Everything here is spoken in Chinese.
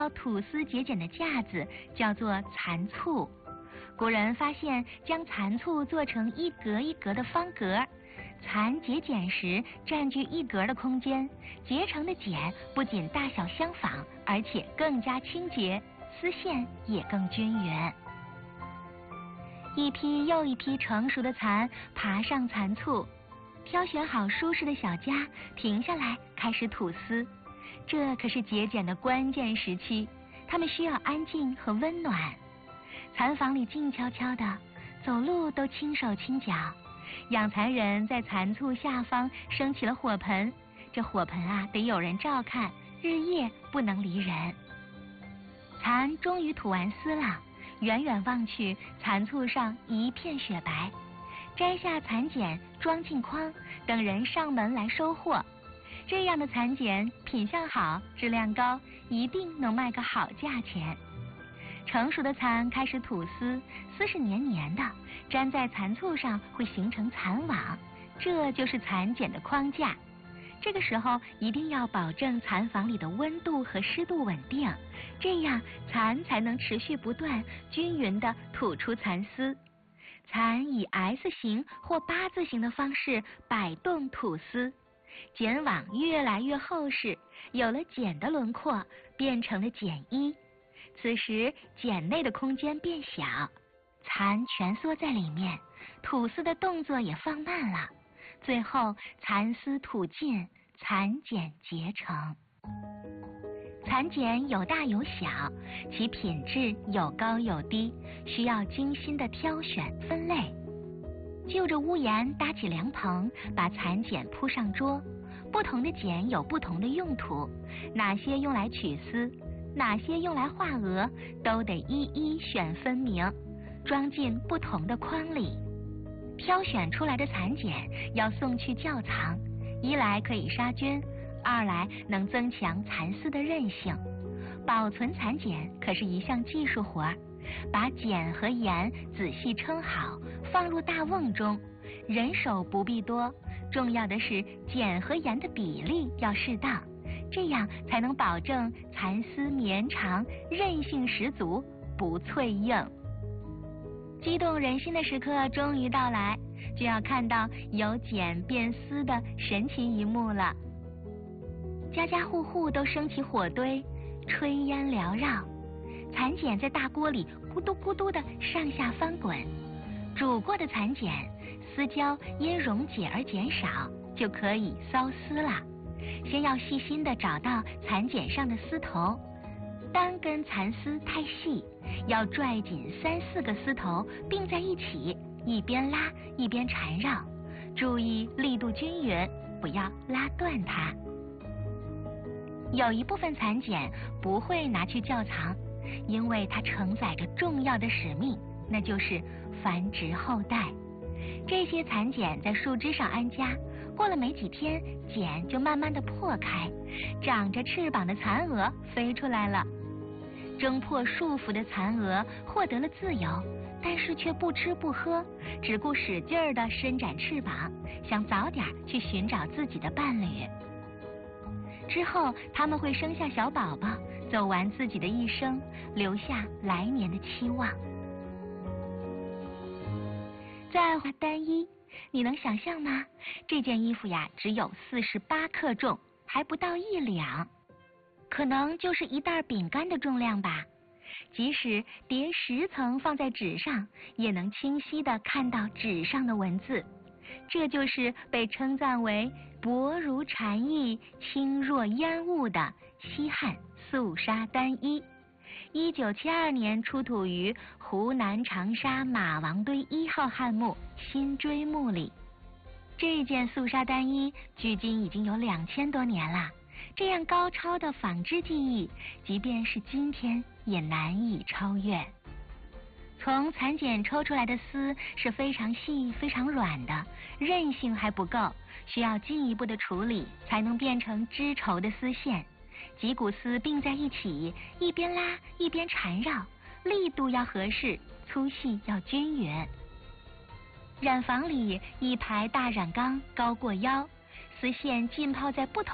吐丝节俭的架子叫做蚕簇。古人发现将蚕簇做成一格一格的方格，蚕节俭时占据一格的空间，结成的茧不仅大小相仿，而且更加清洁，丝线也更均匀。一批又一批成熟的蚕爬上蚕簇，挑选好舒适的小家，停下来开始吐丝。这可是节俭的关键时期，它们需要安静和温暖。蚕房里静悄悄的，走路都轻手轻脚。养蚕人在蚕簇下方升起了火盆，这火盆得有人照看，日夜不能离人。蚕终于吐完丝了，远远望去，蚕簇上一片雪白。摘下蚕茧，装进筐，等人上门来收货。这样的蚕茧品相好，质量高，一定能卖个好价钱。成熟的蚕开始吐丝，丝是黏黏的，粘在蚕簇上会形成蚕网，这就是蚕茧的框架。这个时候一定要保证蚕房里的温度和湿度稳定，这样蚕才能持续不断、均匀地吐出蚕丝。蚕以 S 型或8字形的方式摆动吐丝，茧网越来越厚实，有了茧的轮廓，变成了茧衣。此时茧内的空间变小，蚕蜷缩在里面，吐丝的动作也放慢了。最后蚕丝吐尽，蚕茧结成。蚕茧有大有小，其品质有高有低，需要精心的挑选分类。就着屋檐搭起凉棚，把蚕茧铺上桌。不同的茧有不同的用途，哪些用来取丝，哪些用来画蛾，都得一一选分明，装进不同的筐里。挑选出来的蚕茧要送去窖藏，一来可以杀菌，二来能增强蚕丝的韧性。保存蚕茧可是一项技术活，把碱和盐仔细称好，放入大瓮中，人手不必多，重要的是碱和盐的比例要适当，这样才能保证蚕丝绵长，韧性十足，不脆硬。激动人心的时刻终于到来，就要看到由茧变丝的神奇一幕了。家家户户都升起火堆，炊烟缭绕，蚕茧在大锅里咕嘟咕嘟的上下翻滚。煮过的蚕茧丝胶因溶解而减少，就可以缫丝了。先要细心的找到蚕茧上的丝头，单根蚕丝太细，要拽紧3、4个丝头并在一起，一边拉一边缠绕，注意力度均匀，不要拉断它。有一部分蚕茧不会拿去窖藏，因为它承载着重要的使命，那就是繁殖后代。这些蚕茧在树枝上安家，过了没几天，茧就慢慢的破开，长着翅膀的蚕蛾飞出来了。挣破束缚的蚕蛾获得了自由，但是却不吃不喝，只顾使劲儿地伸展翅膀，想早点去寻找自己的伴侣。之后他们会生下小宝宝，走完自己的一生，留下来年的期望。再画单衣，你能想象吗？这件衣服呀，只有48克重，还不到1两，可能就是一袋饼干的重量吧。即使叠10层放在纸上，也能清晰地看到纸上的文字。这就是被称赞为薄如蝉翼，轻若烟雾的西汉素纱单衣。1972年出土于湖南长沙马王堆1号汉墓辛追墓里。这件素纱单衣距今已经有2000多年了，这样高超的纺织技艺，即便是今天也难以超越。从蚕茧抽出来的丝是非常细、非常软的，韧性还不够，需要进一步的处理，才能变成织绸的丝线。几股丝并在一起，一边拉一边缠绕，力度要合适，粗细要均匀。染坊里一排大染缸高过腰，丝线浸泡在不同